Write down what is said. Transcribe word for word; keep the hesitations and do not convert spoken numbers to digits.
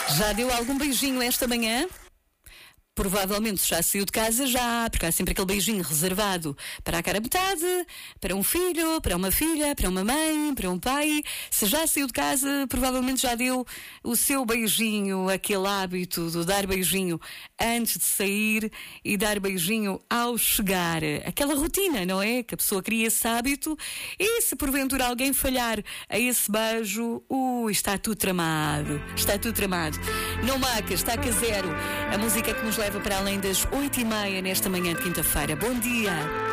Já deu algum beijinho esta manhã? Provavelmente já saiu de casa já, porque há sempre aquele beijinho reservado para a cara metade, para um filho, para uma filha, para uma mãe, para um pai. Se já saiu de casa, provavelmente já deu o seu beijinho, aquele hábito de dar beijinho antes de sair e dar beijinho ao chegar. Aquela rotina, não é? Que a pessoa cria esse hábito e se porventura alguém falhar a esse beijo, ui, está tudo tramado. Está tudo tramado. Não maca, está a zero. A música que nos leva para além das oito e meia nesta manhã de quinta-feira. Bom dia!